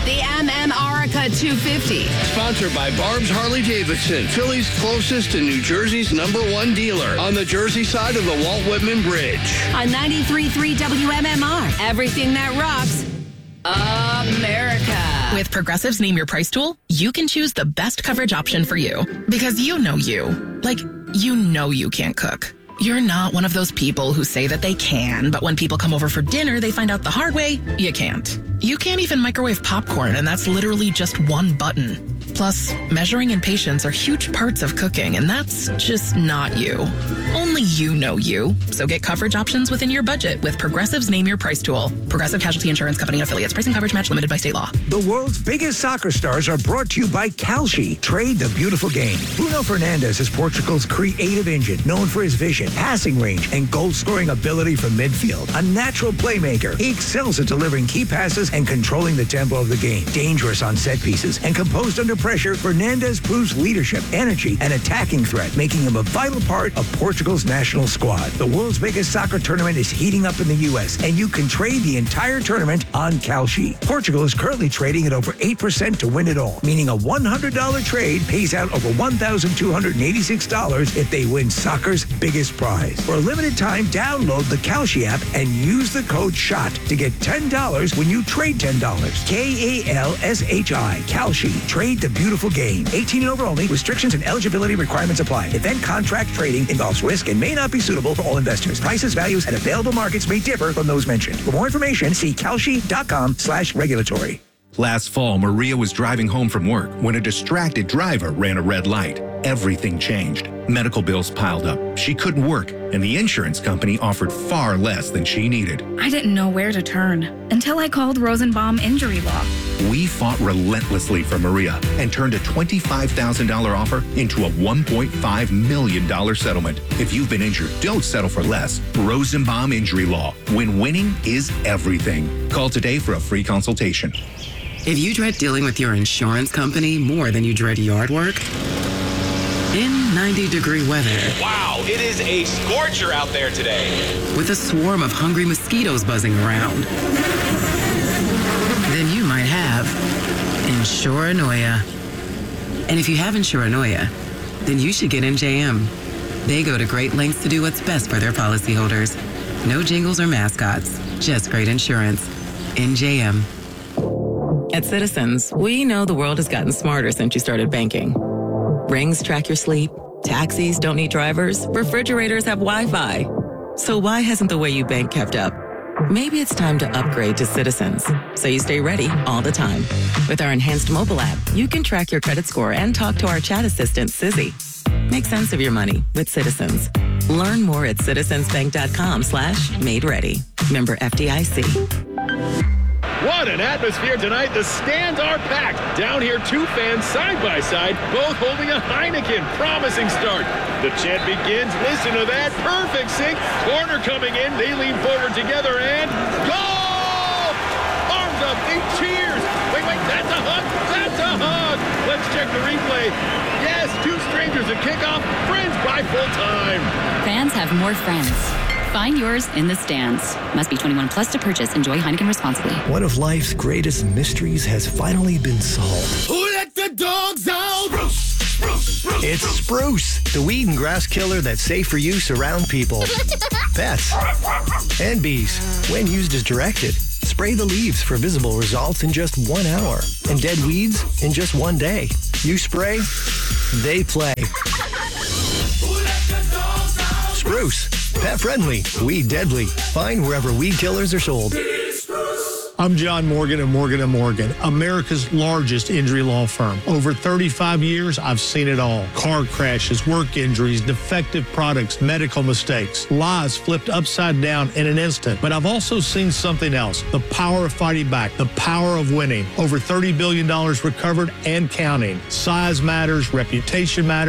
The MM-Arica 250. Sponsored by Barb's Harley-Davidson, Philly's closest and New Jersey's #1 dealer on the Jersey side of the Walt Whitman Bridge. On 93.3 WMMR. Everything that rocks America. With Progressive's Name Your Price tool, you can choose the best coverage option for you. Because you know you. Like, you know you can't cook. You're not one of those people who say that they can, but when people come over for dinner, they find out the hard way, you can't. You can't even microwave popcorn, and that's literally just one button. Plus, measuring and patience are huge parts of cooking, and that's just not you. Only you know you. So get coverage options within your budget with Progressive's Name Your Price tool. Progressive Casualty Insurance Company and affiliates. Price and coverage match limited by state law. The world's biggest soccer stars are brought to you by Kalshi. Trade the beautiful game. Bruno Fernandes is Portugal's creative engine, known for his vision, passing range, and goal-scoring ability from midfield. A natural playmaker, he excels at delivering key passes and controlling the tempo of the game. Dangerous on set pieces and composed under pressure, Fernandes proves leadership, energy, and attacking threat, making him a vital part of Portugal's national squad. The world's biggest soccer tournament is heating up in the U.S., and you can trade the entire tournament on Kalshi. Portugal is currently trading at over 8% to win it all, meaning a $100 trade pays out over $1,286 if they win soccer's biggest prize. For a limited time, download the Kalshi app and use the code SHOT to get $10 when you trade $10. Kalshi. Kalshi. Trade the beautiful game. 18 and over only. Restrictions and eligibility requirements apply. Event contract trading involves risk and may not be suitable for all investors. Prices, values, and available markets may differ from those mentioned. For more information, see kalshi.com/regulatory. Last fall, Maria was driving home from work when a distracted driver ran a red light. Everything changed. Medical bills piled up. She couldn't work, and the insurance company offered far less than she needed. I didn't know where to turn until I called Rosenbaum Injury Law. We fought relentlessly for Maria and turned a $25,000 offer into a $1.5 million settlement. If you've been injured, don't settle for less. Rosenbaum Injury Law. When winning is everything. Call today for a free consultation. If you dread dealing with your insurance company more than you dread yard work, in 90-degree weather. Wow, it is a scorcher out there today. With a swarm of hungry mosquitoes buzzing around. Then you might have Insuranoia. And if you have Insuranoia, then you should get NJM. They go to great lengths to do what's best for their policyholders. No jingles or mascots, just great insurance. NJM. At Citizens, we know the world has gotten smarter since you started banking. Rings track your sleep, taxis don't need drivers, refrigerators have Wi-Fi. So why hasn't the way you bank kept up? Maybe it's time to upgrade to Citizens, so you stay ready all the time. With our enhanced mobile app, you can track your credit score and talk to our chat assistant, Sizzy. Make sense of your money with Citizens. Learn more at citizensbank.com/made ready. Member FDIC. What an atmosphere tonight. The stands are packed. Down here, two fans side by side, both holding a Heineken. Promising start. The chant begins. Listen to that. Perfect sync. Corner coming in. They lean forward together and goal! Arms up. They cheers. Wait. That's a hug. That's a hug. Let's check the replay. Yes, two strangers at kickoff. Friends by full time. Fans have more friends. Find yours in the stands. Must be 21 plus to purchase. Enjoy Heineken responsibly. One of life's greatest mysteries has finally been solved. Who let the dogs out? Spruce. It's Spruce, the weed and grass killer that's safe for use around people, pets, and bees. When used as directed, spray the leaves for visible results in just 1 hour, and dead weeds in just 1 day. You spray, they play. Spruce. Pet friendly, weed deadly. Find wherever weed killers are sold. I'm John Morgan of Morgan & Morgan, America's largest injury law firm. Over 35 years, I've seen it all. Car crashes, work injuries, defective products, medical mistakes, lives flipped upside down in an instant. But I've also seen something else, the power of fighting back, the power of winning. Over $30 billion recovered and counting. Size matters, reputation matters.